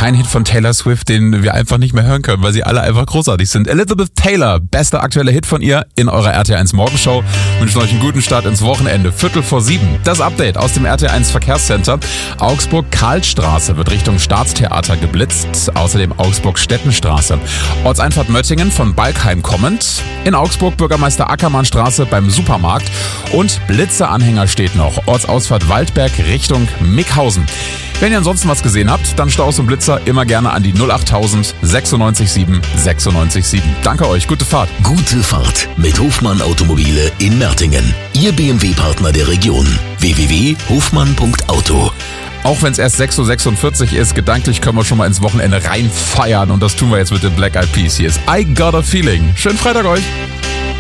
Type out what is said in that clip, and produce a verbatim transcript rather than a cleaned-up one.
ein Hit von Taylor Swift, den wir einfach nicht mehr hören können, weil sie alle einfach großartig sind. Elizabeth Taylor, bester aktueller Hit von ihr in eurer R T eins Morgenshow. Wünschen euch einen guten Start ins Wochenende. Viertel vor sieben. Das Update aus dem R T eins Verkehrscenter. Augsburg-Karlstraße wird Richtung Staatstheater geblitzt. Außerdem Augsburg-Stettenstraße. Ortseinfahrt Möttingen von Balkheim kommend. In Augsburg Bürgermeister Ackermannstraße beim Supermarkt. Und Blitzeanhänger steht noch. Ortsausfahrt Waldberg Richtung Mickhausen. Wenn ihr ansonsten was gesehen habt, dann Staus und Blitzer immer gerne an die null achttausend sechsundneunzig sieben sechsundneunzig sieben. Danke euch, gute Fahrt. Gute Fahrt mit Hofmann Automobile in Mertingen. Ihr B M W-Partner der Region. w w w punkt hofmann punkt auto. Auch wenn es erst sechs Uhr sechsundvierzig ist, gedanklich können wir schon mal ins Wochenende reinfeiern. Und das tun wir jetzt mit den Black Eyed Peas. Hier ist I Got a Feeling. Schönen Freitag euch.